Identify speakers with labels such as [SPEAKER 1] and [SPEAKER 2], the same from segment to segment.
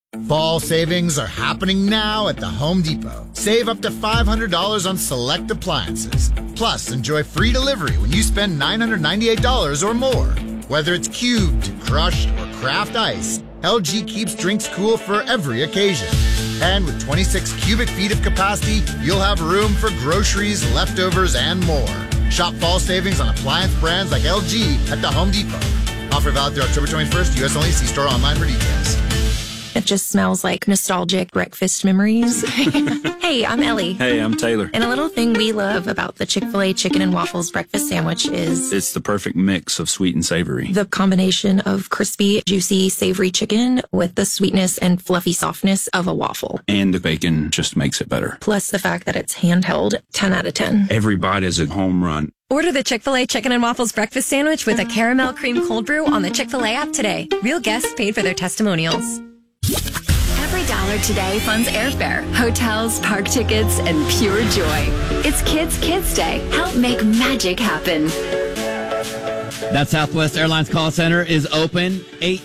[SPEAKER 1] Fall savings are happening now at the Home Depot. Save up to $500 on select appliances. Plus, enjoy free delivery when you spend $998 or more. Whether it's cubed, crushed, or craft ice, LG keeps drinks cool for every occasion. And with 26 cubic feet of capacity, you'll have room for groceries, leftovers, and more. Shop fall savings on appliance brands like LG at the Home Depot. Offer valid through October 21st, U.S. only. See store online for details.
[SPEAKER 2] It just smells like nostalgic breakfast memories. Hey, I'm Ellie.
[SPEAKER 3] Hey, I'm Taylor.
[SPEAKER 2] And a little thing we love about the Chick-fil-A chicken and waffles breakfast sandwich is
[SPEAKER 3] it's the perfect mix of sweet and savory.
[SPEAKER 2] The combination of crispy, juicy, savory chicken with the sweetness and fluffy softness of a waffle.
[SPEAKER 3] And the bacon just makes it better.
[SPEAKER 2] Plus the fact that it's handheld, 10 out of 10.
[SPEAKER 3] Every bite is a home run.
[SPEAKER 4] Order the Chick-fil-A Chicken and Waffles Breakfast Sandwich with a caramel cream cold brew on the Chick-fil-A app today. Real guests paid for their testimonials.
[SPEAKER 5] Every dollar today funds airfare, hotels, park tickets, and pure joy. It's Kids Day. Help make magic happen.
[SPEAKER 6] That Southwest Airlines call center is open.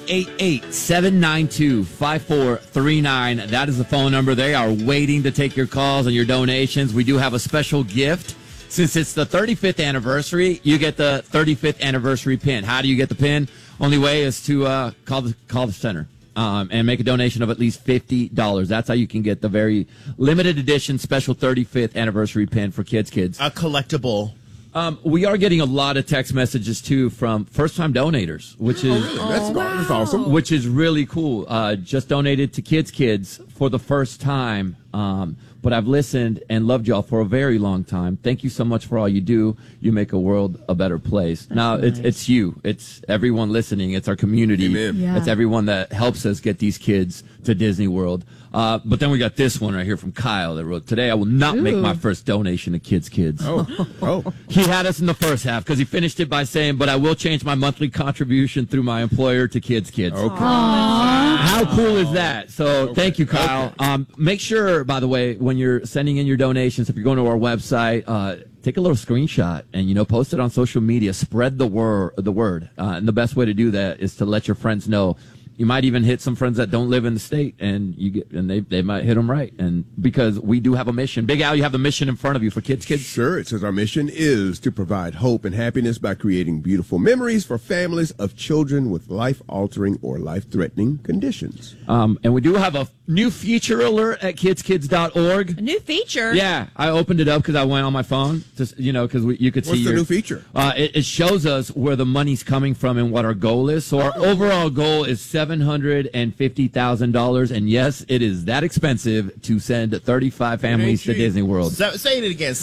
[SPEAKER 6] 888-792-5439. That is the phone number. They are waiting to take your calls and your donations. We do have a special gift. Since it's the 35th anniversary, you get the 35th anniversary pin. How do you get the pin? Only way is to call the center. And make a donation of at least $50. That's how you can get the very limited edition special 35th anniversary pin for Kids.
[SPEAKER 7] A collectible.
[SPEAKER 6] We are getting a lot of text messages, too, from first-time donators, which is
[SPEAKER 7] That's awesome.
[SPEAKER 6] Which is really cool. Just donated to Kids for the first time. But I've listened and loved y'all for a very long time. Thank you so much for all you do. You make a world a better place. Now, it's you. It's everyone listening. It's our community.
[SPEAKER 7] Amen.
[SPEAKER 4] Yeah.
[SPEAKER 6] It's everyone that helps us get these kids to Disney World. But then we got this one right here from Kyle that wrote, today I will not make my first donation to Kids.
[SPEAKER 7] Oh.
[SPEAKER 6] He had us in the first half because he finished it by saying, but I will change my monthly contribution through my employer to Kids.
[SPEAKER 7] Okay.
[SPEAKER 6] How cool is that? So thank you, Kyle. Make sure, by the way, when you're sending in your donations, if you're going to our website, take a little screenshot and, post it on social media. Spread the word. And the best way to do that is to let your friends know. You might even hit some friends that don't live in the state, and they might hit them right. And because we do have a mission. Big Al, you have the mission in front of you for Kids.
[SPEAKER 7] Sure. It says our mission is to provide hope and happiness by creating beautiful memories for families of children with life-altering or life-threatening conditions.
[SPEAKER 6] And we do have a new feature alert at kidskids.org.
[SPEAKER 8] A new feature?
[SPEAKER 6] Yeah, I opened it up because I went on my phone, because you could see.
[SPEAKER 7] What's the new feature?
[SPEAKER 6] It shows us where the money's coming from and what our goal is. So our overall goal is $750,000, and yes, it is that expensive to send 35 families to Disney World.
[SPEAKER 9] Say it again,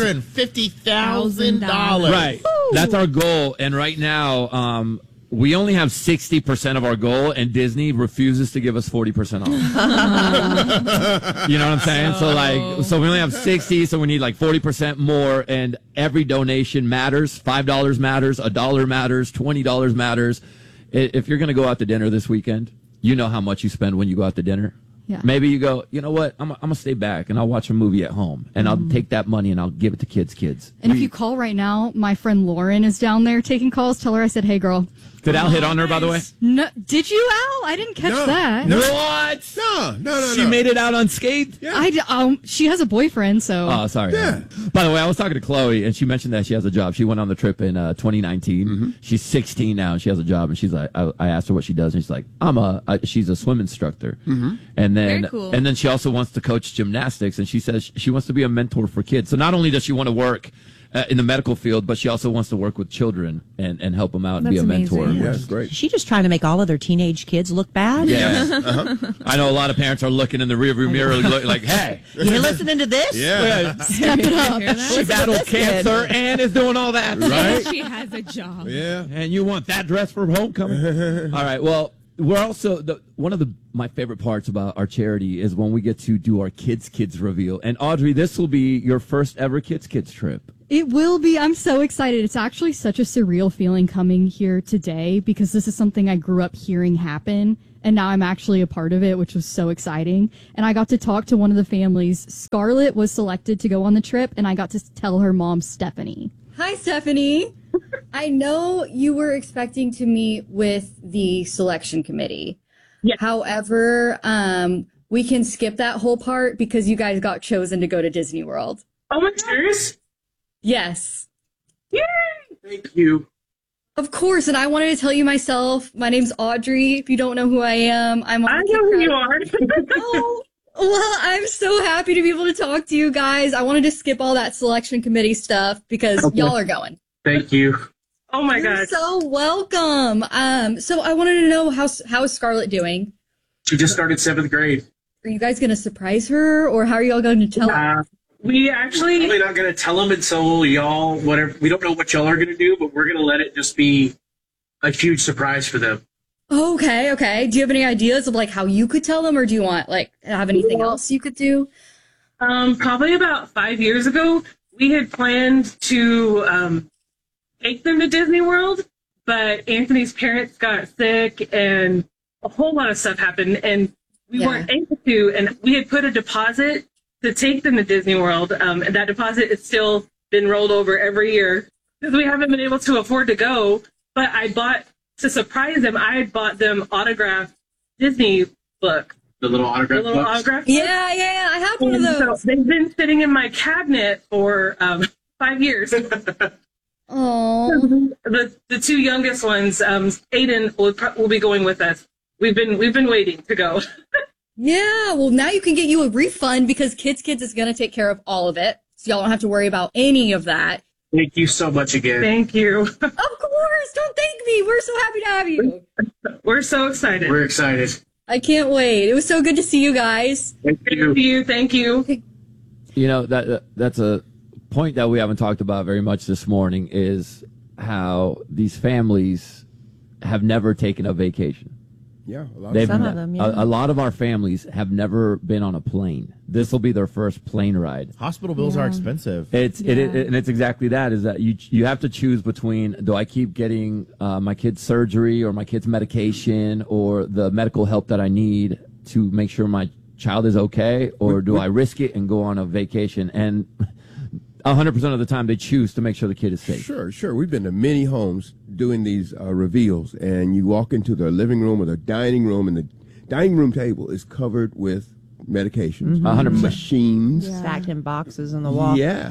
[SPEAKER 9] $750,000.
[SPEAKER 6] Right, that's our goal, and right now, we only have 60% of our goal, and Disney refuses to give us 40% off. You know what I'm saying? So we only have 60, so we need like 40% more, and every donation matters. $5 matters, $1 matters, $20 matters. If you're going to go out to dinner this weekend, you know how much you spend when you go out to dinner.
[SPEAKER 4] Yeah.
[SPEAKER 6] Maybe you go, you know what, I'm going to stay back and I'll watch a movie at home, and I'll take that money and I'll give it to Kids.
[SPEAKER 10] And if you call right now, my friend Lauren is down there taking calls. Tell her I said, hey, girl.
[SPEAKER 6] Did Al hit on her, by the way?
[SPEAKER 10] No, did you, Al? I didn't catch that.
[SPEAKER 7] No.
[SPEAKER 6] What?
[SPEAKER 7] No.
[SPEAKER 6] She made it out unscathed?
[SPEAKER 7] Yeah.
[SPEAKER 10] She has a boyfriend, so.
[SPEAKER 6] Oh, sorry.
[SPEAKER 7] Yeah.
[SPEAKER 6] By the way, I was talking to Chloe, and she mentioned that she has a job. She went on the trip in 2019.
[SPEAKER 7] Mm-hmm.
[SPEAKER 6] She's 16 now, and she has a job. And she's like, I asked her what she does, and she's like, she's a swim instructor.
[SPEAKER 7] Mm-hmm.
[SPEAKER 6] And then,
[SPEAKER 8] Very cool.
[SPEAKER 6] and then she also wants to coach gymnastics, and she says she wants to be a mentor for kids. So not only does she want to work in the medical field, but she also wants to work with children and help them out and be a mentor.
[SPEAKER 8] amazing.
[SPEAKER 7] Yeah, that's great.
[SPEAKER 8] Is she just trying to make all other teenage kids look bad?
[SPEAKER 6] Yeah. I know a lot of parents are looking in the rearview mirror like, hey.
[SPEAKER 8] You listening to this?
[SPEAKER 7] Yeah.
[SPEAKER 10] Step it up.
[SPEAKER 6] She battled cancer and is doing all that.
[SPEAKER 7] Right?
[SPEAKER 8] She has a job.
[SPEAKER 7] Yeah.
[SPEAKER 6] And you want that dress for homecoming? All right. Well, we're also one of my favorite parts about our charity is when we get to do our kids reveal. And Audrey, this will be your first ever kids trip.
[SPEAKER 10] It will be. I'm so excited. It's actually such a surreal feeling coming here today because this is something I grew up hearing happen. And now I'm actually a part of it, which was so exciting. And I got to talk to one of the families. Scarlett was selected to go on the trip, and I got to tell her mom, Stephanie. Hi, Stephanie. I know you were expecting to meet with the selection committee.
[SPEAKER 9] However, we can skip that whole part because you guys got chosen to go to Disney World.
[SPEAKER 11] Oh my goodness!
[SPEAKER 9] Yes.
[SPEAKER 11] Yay! Thank you.
[SPEAKER 9] Of course, and I wanted to tell you myself. My name's Audrey. If you don't know who I am, I know
[SPEAKER 11] who you are.
[SPEAKER 9] Oh, well, I'm so happy to be able to talk to you guys. I wanted to skip all that selection committee stuff because y'all are going.
[SPEAKER 11] Thank you. Oh my
[SPEAKER 9] You're
[SPEAKER 11] God.
[SPEAKER 9] so welcome. So I wanted to know how is Scarlett doing?
[SPEAKER 11] She just started 7th grade.
[SPEAKER 9] Are you guys going to surprise her, or how are y'all going to tell her?
[SPEAKER 11] We actually probably not going to tell them until y'all, whatever. We don't know what y'all are going to do, but we're going to let it just be a huge surprise for them.
[SPEAKER 9] Okay. Do you have any ideas of like how you could tell them, or do you want like have anything else you could do?
[SPEAKER 11] Probably about 5 years ago, we had planned to take them to Disney World, but Anthony's parents got sick and a whole lot of stuff happened, and we weren't able to. And we had put a deposit to take them to Disney World, and that deposit has still been rolled over every year because we haven't been able to afford to go. But to surprise them, I had bought them autographed Disney book.
[SPEAKER 12] The little autograph books?
[SPEAKER 11] Autograph books.
[SPEAKER 9] Yeah, I have one of those.
[SPEAKER 11] So they've been sitting in my cabinet for 5 years.
[SPEAKER 9] Oh,
[SPEAKER 11] the two youngest ones, Aiden will be going with us. We've been waiting to go.
[SPEAKER 9] Yeah, well, now you can get you a refund because Kids is going to take care of all of it. So y'all don't have to worry about any of that.
[SPEAKER 12] Thank you so much again.
[SPEAKER 11] Thank you.
[SPEAKER 9] Of course. Don't thank me. We're so happy to have you.
[SPEAKER 11] We're so excited.
[SPEAKER 12] We're excited.
[SPEAKER 9] I can't wait. It was so good to see you guys.
[SPEAKER 12] Thank you.
[SPEAKER 11] Thank you.
[SPEAKER 6] You know, that's a point that we haven't talked about very much this morning is how these families have never taken a vacation.
[SPEAKER 7] Yeah,
[SPEAKER 8] some of them. Yeah.
[SPEAKER 6] A lot of our families have never been on a plane. This will be their first plane ride.
[SPEAKER 13] Hospital bills are expensive.
[SPEAKER 6] And it's exactly that. Is that you have to choose between, do I keep getting my kid's surgery or my kid's medication or the medical help that I need to make sure my child is okay, or do I risk it and go on a vacation? And 100% of the time, they choose to make sure the kid is safe.
[SPEAKER 7] Sure. We've been to many homes doing these reveals, and you walk into the living room or the dining room, and the dining room table is covered with medications,
[SPEAKER 6] 100%.
[SPEAKER 7] machines,
[SPEAKER 8] stacked in boxes on the wall.
[SPEAKER 7] Yeah.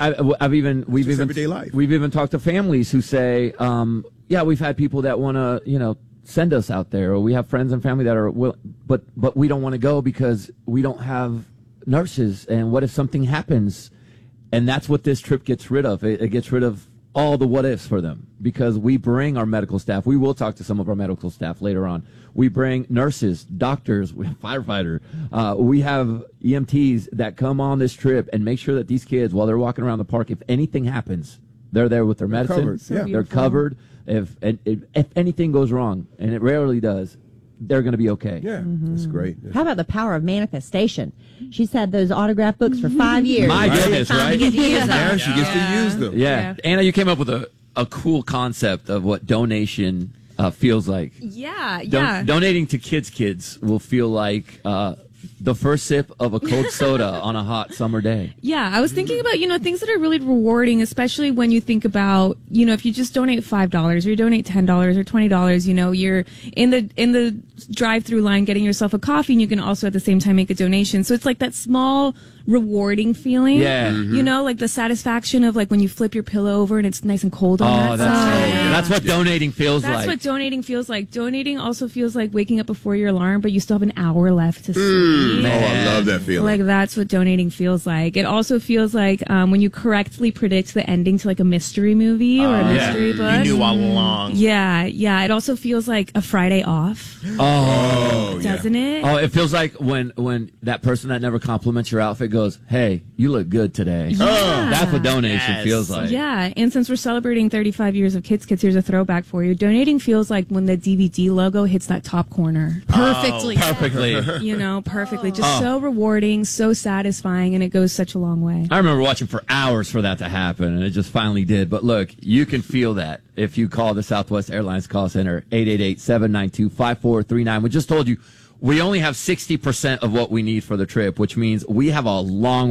[SPEAKER 6] We've even
[SPEAKER 7] everyday life.
[SPEAKER 6] We've even talked to families who say, we've had people that want to, send us out there, or we have friends and family that are but we don't want to go because we don't have nurses, and what if something happens? And that's what this trip gets rid of. It gets rid of all the what ifs for them, because we bring our medical staff. We will talk to some of our medical staff later on. We bring nurses, doctors, we have firefighter. We have EMTs that come on this trip and make sure that these kids, while they're walking around the park, if anything happens, they're there with their medicine. They're covered. If anything goes wrong, and it rarely does, they're going to be okay.
[SPEAKER 7] Yeah, that's great.
[SPEAKER 8] How about the power of manifestation? She said those autograph books for 5 years.
[SPEAKER 6] My goodness, right?
[SPEAKER 8] Get to use them.
[SPEAKER 7] Yeah, she gets to use them.
[SPEAKER 6] Yeah. Anna, you came up with a cool concept of what donation feels like.
[SPEAKER 14] Yeah.
[SPEAKER 6] Donating to kids will feel like the first sip of a cold soda on a hot summer day.
[SPEAKER 14] Yeah, I was thinking about, things that are really rewarding, especially when you think about, if you just donate $5 or you donate $10 or $20, you're in the drive-through line getting yourself a coffee, and you can also at the same time make a donation. So it's like that small rewarding feeling.
[SPEAKER 6] Yeah.
[SPEAKER 14] Like the satisfaction of like when you flip your pillow over and it's nice and cold on that side.
[SPEAKER 6] That's what donating feels like.
[SPEAKER 14] That's what donating feels like. Donating also feels like waking up before your alarm, but you still have an hour left to sleep.
[SPEAKER 7] Oh, I love that feeling.
[SPEAKER 14] Like that's what donating feels like. It also feels like when you correctly predict the ending to like a mystery movie or a mystery book.
[SPEAKER 13] You knew all along.
[SPEAKER 14] Yeah. It also feels like a Friday off. Doesn't it?
[SPEAKER 6] Oh, it feels like when that person that never compliments your outfit goes, "Hey, you look good today."
[SPEAKER 14] Yeah.
[SPEAKER 6] That's what donation feels like.
[SPEAKER 14] Yeah, and since we're celebrating 35 years of Kids, here's a throwback for you. Donating feels like when the DVD logo hits that top corner. Perfectly.
[SPEAKER 6] Perfectly.
[SPEAKER 14] Perfectly. Just so rewarding, so satisfying, and it goes such a long way.
[SPEAKER 6] I remember watching for hours for that to happen, and it just finally did. But look, you can feel that if you call the Southwest Airlines call center, 888-792-5439. We just told you we only have 60% of what we need for the trip, which means we have a long